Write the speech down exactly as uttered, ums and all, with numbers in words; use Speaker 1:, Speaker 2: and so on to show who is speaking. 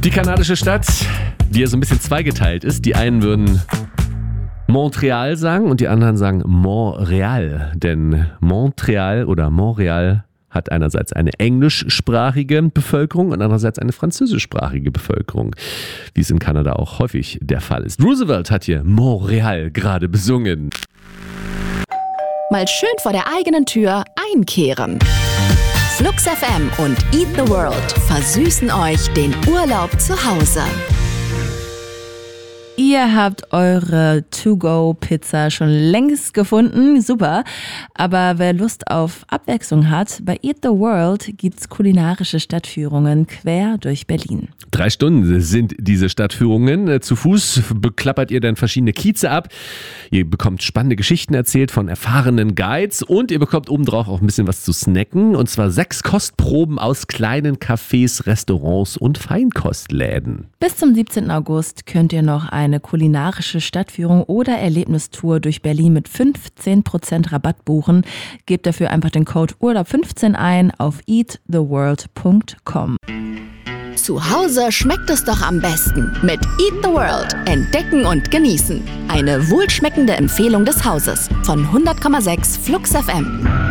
Speaker 1: Die kanadische Stadt, die ja so ein bisschen zweigeteilt ist. Die einen würden Montreal sagen und die anderen sagen Montreal. Denn Montreal oder Montreal hat einerseits eine englischsprachige Bevölkerung und andererseits eine französischsprachige Bevölkerung, wie es in Kanada auch häufig der Fall ist. Roosevelt hat hier Montreal gerade besungen.
Speaker 2: Mal schön vor der eigenen Tür einkehren. Flux F M und Eat the World versüßen euch den Urlaub zu Hause.
Speaker 3: Ihr habt eure To-Go-Pizza schon längst gefunden, super. Aber wer Lust auf Abwechslung hat, bei Eat the World gibt's kulinarische Stadtführungen quer durch Berlin.
Speaker 1: Drei Stunden sind diese Stadtführungen. Zu Fuß beklappert ihr dann verschiedene Kieze ab. Ihr bekommt spannende Geschichten erzählt von erfahrenen Guides und ihr bekommt obendrauf auch ein bisschen was zu snacken. Und zwar sechs Kostproben aus kleinen Cafés, Restaurants und Feinkostläden.
Speaker 3: Bis zum siebzehnten August könnt ihr noch eine kulinarische Stadtführung oder Erlebnistour durch Berlin mit fünfzehn Prozent Rabatt buchen. Gebt dafür einfach den Code Urlaub fünfzehn ein auf eat the world punkt com.
Speaker 2: Zu Hause schmeckt es doch am besten mit Eat the World. Entdecken und genießen. Eine wohlschmeckende Empfehlung des Hauses von hundert Komma sechs Flux F M.